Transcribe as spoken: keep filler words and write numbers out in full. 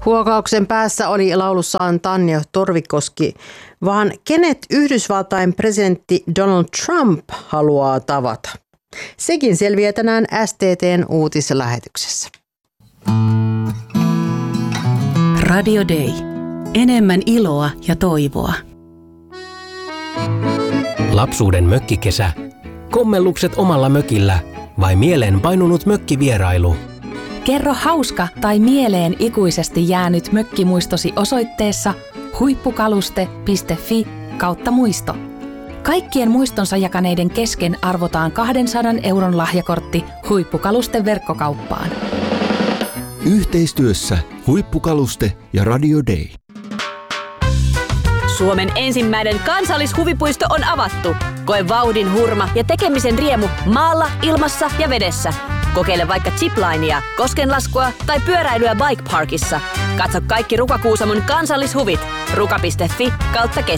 Huokauksen päässä oli laulussaan Tanja Torvikoski, vaan kenet Yhdysvaltain presidentti Donald Trump haluaa tavata? Sekin selviää tänään S T T:n uutislähetyksessä. Radio Day. Enemmän iloa ja toivoa. Lapsuuden mökkikesä. Kommellukset omalla mökillä vai mieleen painunut mökkivierailu? Kerro hauska tai mieleen ikuisesti jäänyt mökkimuistosi osoitteessa huippukaluste piste fi kautta muisto. Kaikkien muistonsa jakaneiden kesken arvotaan kahdensadan euron lahjakortti Huippukaluste verkkokauppaan. Yhteistyössä Huippukaluste ja Radio Day. Suomen ensimmäinen kansallishuvipuisto on avattu. Koe vauhdin hurma ja tekemisen riemu maalla, ilmassa ja vedessä. Kokeile vaikka ziplinea, koskenlaskua tai pyöräilyä Bike Parkissa. Katso kaikki Ruka Kuusamon kansallishuvit. ruka piste fi kautta kesä.